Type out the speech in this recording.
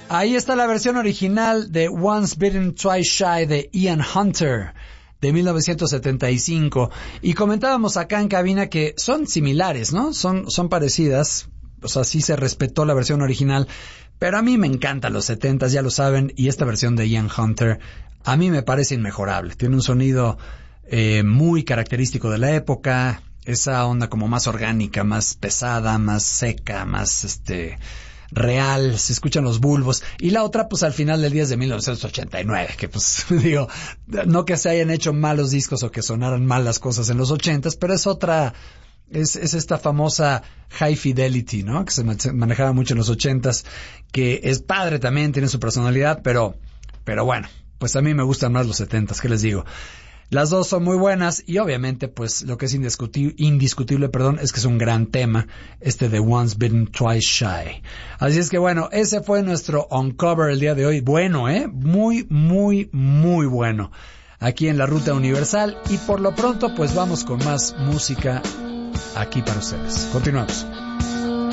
Ahí está la versión original de Once Bitten, Twice Shy de Ian Hunter de 1975. Y comentábamos acá en cabina que son similares, ¿no? Son parecidas. O sea, sí se respetó la versión original. Pero a mí me encantan los 70s, ya lo saben. Y esta versión de Ian Hunter a mí me parece inmejorable. Tiene un sonido muy característico de la época. Esa onda como más orgánica, más pesada, más seca, más real, se escuchan los bulbos. Y la otra, pues al final del día es de 1989, que pues digo, no que se hayan hecho malos discos o que sonaran mal las cosas en los 80s, pero es otra, es esta famosa High Fidelity, ¿no? Que se manejaba mucho en los 80s, que es padre también, tiene su personalidad, pero bueno, pues a mí me gustan más los 70s, ¿qué les digo? Las dos son muy buenas y obviamente pues lo que es indiscutible, es que es un gran tema, de Once Bitten, Twice Shy. Así es que bueno, ese fue nuestro Uncover el día de hoy. Bueno, muy, muy, muy bueno. Aquí en la Ruta Universal y por lo pronto pues vamos con más música aquí para ustedes. Continuamos.